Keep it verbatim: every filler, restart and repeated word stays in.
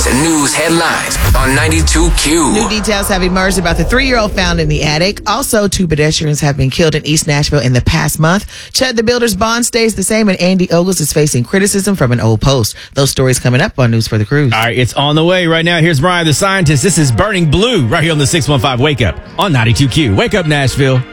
Today's news headlines on ninety-two Q. New details have emerged about the three-year-old found in the attic. Also, two pedestrians have been killed in East Nashville in the past month. Chud the Builder's bond stays the same, and Andy Ogles is facing criticism from an old post. Those stories coming up on News for the Cruise. All right, it's on the way right now. Here's Brian the Scientist. This is Burning Blue right here on the six one five Wake Up on ninety-two Q. Wake up, Nashville.